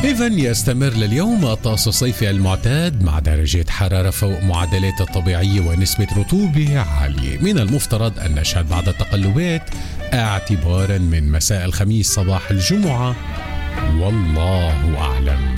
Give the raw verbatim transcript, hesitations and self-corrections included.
إذن يستمر لليوم الطقس الصيفي المعتاد مع درجة حرارة فوق معدلات الطبيعية ونسبة رطوبة عالية. من المفترض أن نشهد بعض التقلبات اعتبارا من مساء الخميس صباح الجمعة، والله أعلم.